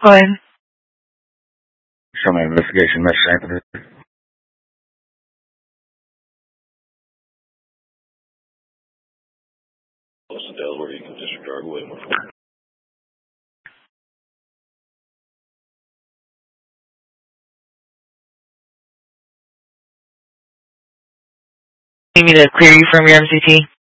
Go ahead. Show me investigation, Mr. Anthony. Listen, Delaware, you can disregard William. Need me to clear you from your MCT?